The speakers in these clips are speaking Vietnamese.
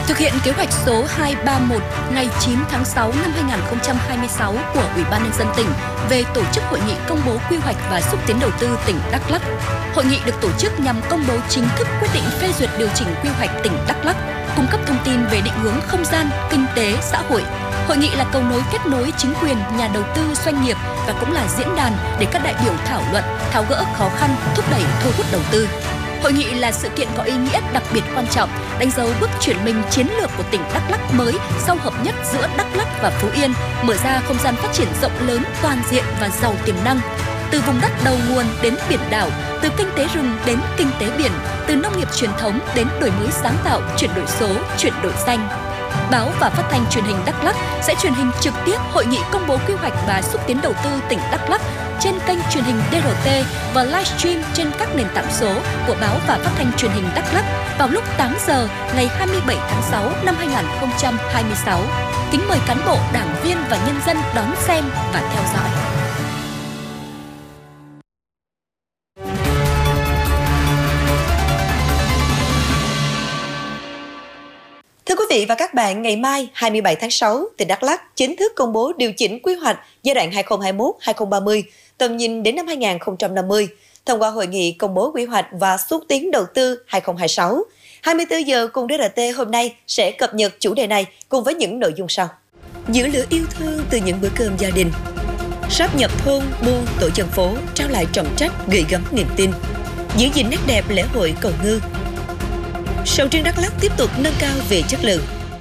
Thực hiện kế hoạch số 231 ngày 9 tháng 6 năm 2026 của Ủy ban Nhân dân tỉnh về tổ chức hội nghị công bố quy hoạch và xúc tiến đầu tư tỉnh Đắk Lắk. Hội nghị được tổ chức nhằm công bố chính thức quyết định phê duyệt điều chỉnh quy hoạch tỉnh Đắk Lắk, cung cấp thông tin về định hướng không gian, kinh tế, xã hội. Hội nghị là cầu nối kết nối chính quyền, nhà đầu tư, doanh nghiệp và cũng là diễn đàn để các đại biểu thảo luận, tháo gỡ khó khăn, thúc đẩy thu hút đầu tư. Hội nghị là sự kiện có ý nghĩa đặc biệt quan trọng, đánh dấu bước chuyển mình chiến lược của tỉnh Đắk Lắk mới sau hợp nhất giữa Đắk Lắk và Phú Yên, mở ra không gian phát triển rộng lớn, toàn diện và giàu tiềm năng. Từ vùng đất đầu nguồn đến biển đảo, từ kinh tế rừng đến kinh tế biển, từ nông nghiệp truyền thống đến đổi mới sáng tạo, chuyển đổi số, chuyển đổi xanh. Báo và Phát thanh Truyền hình Đắk Lắk sẽ truyền hình trực tiếp hội nghị công bố quy hoạch và xúc tiến đầu tư tỉnh Đắk Lắk trên kênh truyền hình DRT và livestream trên các nền tảng số của Báo và Phát thanh Truyền hình Đắk Lắk vào lúc 8 giờ ngày 27 tháng 6 năm 2026. Kính mời cán bộ, đảng viên và nhân dân đón xem và theo dõi. Thưa quý vị và các bạn, ngày mai 27 tháng 6, tỉnh Đắk Lắk chính thức công bố điều chỉnh quy hoạch giai đoạn 2021-2030, tầm nhìn đến năm 2050, thông qua hội nghị công bố quy hoạch và xúc tiến đầu tư 2026. 24 giờ cùng DRT hôm nay sẽ cập nhật chủ đề này cùng với những nội dung sau. Giữ lửa yêu thương từ những bữa cơm gia đình. Sáp nhập thôn, buôn, tổ dân phố, trao lại trọng trách, gửi gắm niềm tin. Giữ gìn nét đẹp lễ hội cầu ngư. Sầu riêng Đắk Lắk tiếp tục nâng cao về chất lượng.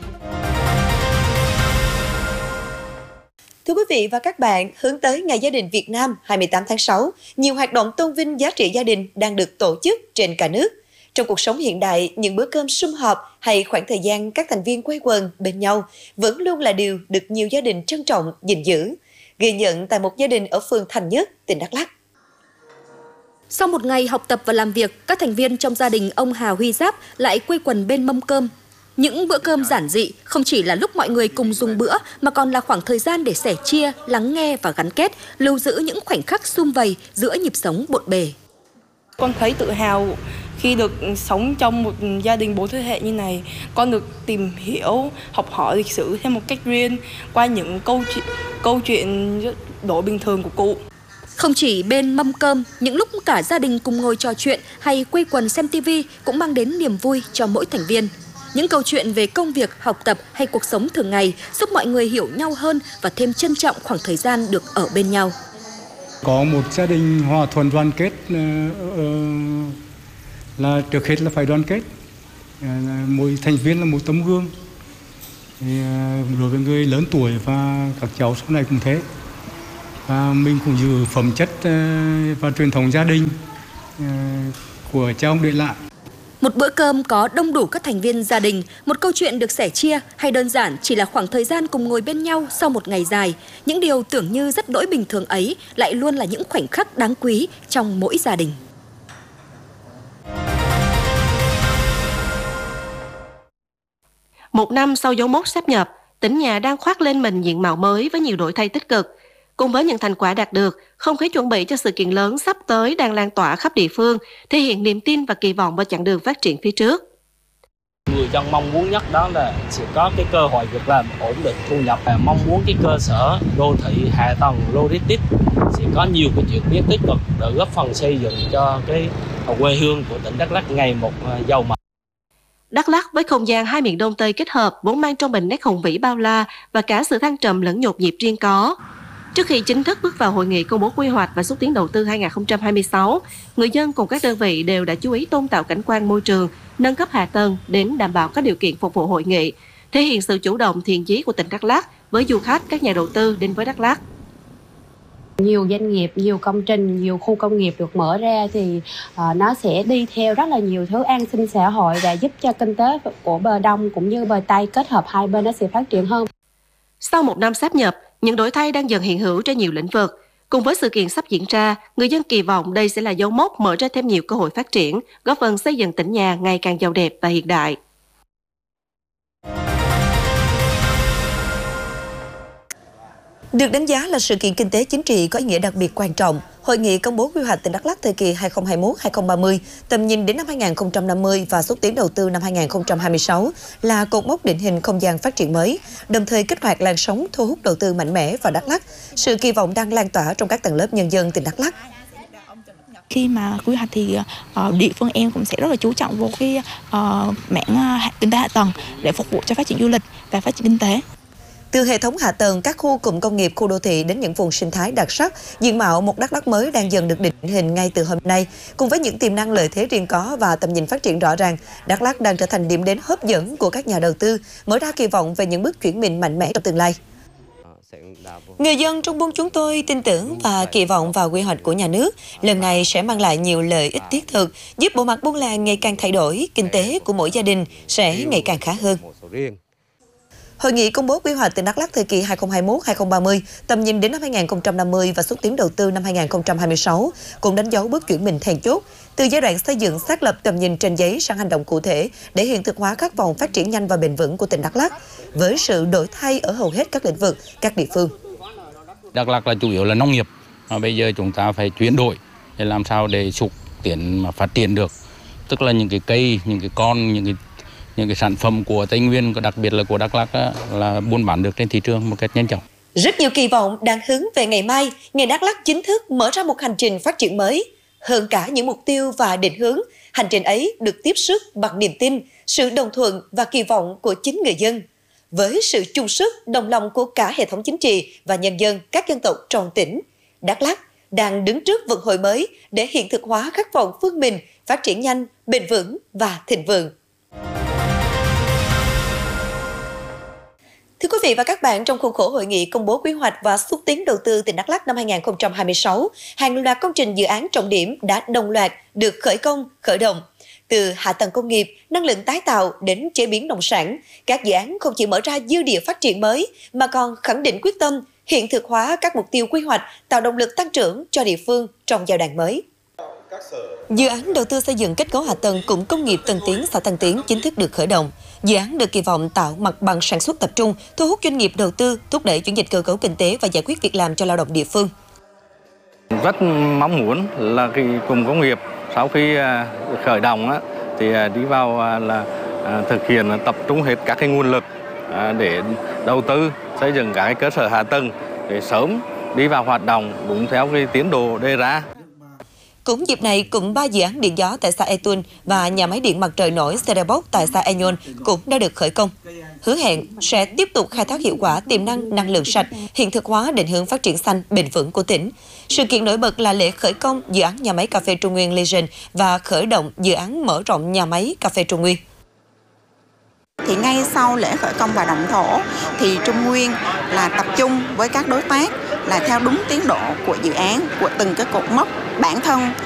Thưa quý vị và các bạn, hướng tới Ngày Gia đình Việt Nam 28 tháng 6, nhiều hoạt động tôn vinh giá trị gia đình đang được tổ chức trên cả nước. Trong cuộc sống hiện đại, những bữa cơm sum họp hay khoảng thời gian các thành viên quây quần bên nhau vẫn luôn là điều được nhiều gia đình trân trọng, gìn giữ. Ghi nhận tại một gia đình ở phường Thành Nhất, tỉnh Đắk Lắk. Sau một ngày học tập và làm việc, các thành viên trong gia đình ông Hà Huy Giáp lại quây quần bên mâm cơm. Những bữa cơm giản dị không chỉ là lúc mọi người cùng dùng bữa mà còn là khoảng thời gian để sẻ chia, lắng nghe và gắn kết, lưu giữ những khoảnh khắc sum vầy giữa nhịp sống bộn bề. Con thấy tự hào khi được sống trong một gia đình 4 thế hệ như này. Con được tìm hiểu, học hỏi lịch sử theo một cách riêng qua những câu chuyện đổi bình thường của cụ. Không chỉ bên mâm cơm, những lúc cả gia đình cùng ngồi trò chuyện hay quây quần xem TV cũng mang đến niềm vui cho mỗi thành viên. Những câu chuyện về công việc, học tập hay cuộc sống thường ngày giúp mọi người hiểu nhau hơn và thêm trân trọng khoảng thời gian được ở bên nhau. Có một gia đình hòa thuận đoàn kết là trước hết là phải đoàn kết. Mỗi thành viên là một tấm gương. Đối với người lớn tuổi và các cháu sau này cũng thế. Và mình cũng giữ phẩm chất và truyền thống gia đình của cha ông để lại. Một bữa cơm có đông đủ các thành viên gia đình, một câu chuyện được sẻ chia hay đơn giản chỉ là khoảng thời gian cùng ngồi bên nhau sau một ngày dài. Những điều tưởng như rất đỗi bình thường ấy lại luôn là những khoảnh khắc đáng quý trong mỗi gia đình. Một năm sau dấu mốc sáp nhập, tỉnh nhà đang khoác lên mình diện mạo mới với nhiều đổi thay tích cực. Cùng với những thành quả đạt được, không khí chuẩn bị cho sự kiện lớn sắp tới đang lan tỏa khắp địa phương, thể hiện niềm tin và kỳ vọng vào chặng đường phát triển phía trước. Người dân mong muốn nhất đó là sẽ có cái cơ hội việc làm ổn định, thu nhập. Mong muốn cái cơ sở đô thị, hạ tầng, logistics sẽ có nhiều cái chuyển biến tích cực để góp phần xây dựng cho cái quê hương của tỉnh Đắk Lắk ngày một giàu mạnh. Đắk Lắk với không gian hai miền Đông Tây kết hợp vốn mang trong mình nét hùng vĩ bao la và cả sự thăng trầm lẫn nhộn nhịp riêng có. Trước khi chính thức bước vào hội nghị công bố quy hoạch và xúc tiến đầu tư 2026, người dân cùng các đơn vị đều đã chú ý tôn tạo cảnh quan môi trường, nâng cấp hạ tầng đến đảm bảo các điều kiện phục vụ hội nghị, thể hiện sự chủ động thiện chí của tỉnh Đắk Lắk với du khách, các nhà đầu tư đến với Đắk Lắk. Nhiều doanh nghiệp, nhiều công trình, nhiều khu công nghiệp được mở ra thì nó sẽ đi theo rất là nhiều thứ an sinh xã hội và giúp cho kinh tế của bờ Đông cũng như bờ Tây kết hợp hai bên nó sẽ phát triển hơn. Sau một năm sáp nhập, những đổi thay đang dần hiện hữu trên nhiều lĩnh vực. Cùng với sự kiện sắp diễn ra, người dân kỳ vọng đây sẽ là dấu mốc mở ra thêm nhiều cơ hội phát triển, góp phần xây dựng tỉnh nhà ngày càng giàu đẹp và hiện đại. Được đánh giá là sự kiện kinh tế chính trị có ý nghĩa đặc biệt quan trọng, Hội nghị công bố quy hoạch tỉnh Đắk Lắk thời kỳ 2021-2030, tầm nhìn đến năm 2050 và xúc tiến đầu tư năm 2026 là cột mốc định hình không gian phát triển mới, đồng thời kích hoạt làn sóng thu hút đầu tư mạnh mẽ vào Đắk Lắk. Sự kỳ vọng đang lan tỏa trong các tầng lớp nhân dân tỉnh Đắk Lắk. Khi mà quy hoạch thì địa phương em cũng sẽ rất là chú trọng vô cái mảng kinh tế hạ tầng để phục vụ cho phát triển du lịch và phát triển kinh tế. Từ hệ thống hạ tầng, các khu cụm công nghiệp, khu đô thị đến những vùng sinh thái đặc sắc, diện mạo một Đắk Lắk mới đang dần được định hình ngay từ hôm nay. Cùng với những tiềm năng lợi thế riêng có và tầm nhìn phát triển rõ ràng, Đắk Lắk đang trở thành điểm đến hấp dẫn của các nhà đầu tư, mở ra kỳ vọng về những bước chuyển mình mạnh mẽ trong tương lai. Người dân trong buôn chúng tôi tin tưởng và kỳ vọng vào quy hoạch của nhà nước. Lần này sẽ mang lại nhiều lợi ích thiết thực, giúp bộ mặt buôn làng ngày càng thay đổi, kinh tế của mỗi gia đình sẽ ngày càng khá hơn. Hội nghị công bố quy hoạch tỉnh Đắk Lắk thời kỳ 2021-2030, tầm nhìn đến năm 2050 và xúc tiến đầu tư năm 2026 cũng đánh dấu bước chuyển mình then chốt từ giai đoạn xây dựng xác lập tầm nhìn trên giấy sang hành động cụ thể để hiện thực hóa khát vọng phát triển nhanh và bền vững của tỉnh Đắk Lắk với sự đổi thay ở hầu hết các lĩnh vực, các địa phương. Đắk Lắk là chủ yếu là nông nghiệp, mà bây giờ chúng ta phải chuyển đổi để làm sao để xúc tiến mà phát triển được, tức là những cái cây, những cái con, những cái sản phẩm của Tây Nguyên, đặc biệt là của Đắk Lắk là buôn bán được trên thị trường một cách nhanh chóng. Rất nhiều kỳ vọng đang hướng về ngày mai, ngày Đắk Lắk chính thức mở ra một hành trình phát triển mới. Hơn cả những mục tiêu và định hướng, hành trình ấy được tiếp sức bằng niềm tin, sự đồng thuận và kỳ vọng của chính người dân. Với sự chung sức, đồng lòng của cả hệ thống chính trị và nhân dân các dân tộc trong tỉnh, Đắk Lắk đang đứng trước vận hội mới để hiện thực hóa khát vọng phương mình phát triển nhanh, bền vững và thịnh vượng. Thưa quý vị và các bạn, trong khuôn khổ hội nghị công bố quy hoạch và xúc tiến đầu tư tỉnh Đắk Lắk năm 2026, hàng loạt công trình dự án trọng điểm đã đồng loạt được khởi động. Từ hạ tầng công nghiệp, năng lượng tái tạo đến chế biến nông sản, các dự án không chỉ mở ra dư địa phát triển mới mà còn khẳng định quyết tâm hiện thực hóa các mục tiêu quy hoạch, tạo động lực tăng trưởng cho địa phương trong giai đoạn mới. Dự án đầu tư xây dựng kết cấu hạ tầng cụm công nghiệp Tân Tiến, xã Tân Tiến chính thức được khởi động. Dự án được kỳ vọng tạo mặt bằng sản xuất tập trung, thu hút doanh nghiệp đầu tư, thúc đẩy chuyển dịch cơ cấu kinh tế và giải quyết việc làm cho lao động địa phương. Rất mong muốn là cái cụm công nghiệp sau khi khởi động thì đi vào là thực hiện tập trung hết các cái nguồn lực để đầu tư xây dựng các cái cơ sở hạ tầng để sớm đi vào hoạt động đúng theo cái tiến độ đề ra. Cũng dịp này, cụm 3 dự án điện gió tại xã Etun và nhà máy điện mặt trời nổi Sereboc tại xã Enyon cũng đã được khởi công. Hứa hẹn sẽ tiếp tục khai thác hiệu quả tiềm năng năng lượng sạch, hiện thực hóa định hướng phát triển xanh bền vững của tỉnh. Sự kiện nổi bật là lễ khởi công dự án nhà máy cà phê Trung Nguyên Legend và khởi động dự án mở rộng nhà máy cà phê Trung Nguyên. Thì ngay sau lễ khởi công và động thổ thì Trung Nguyên là tập trung với các đối tác là theo đúng tiến độ của dự án, của từng cái cột mốc. Bản thân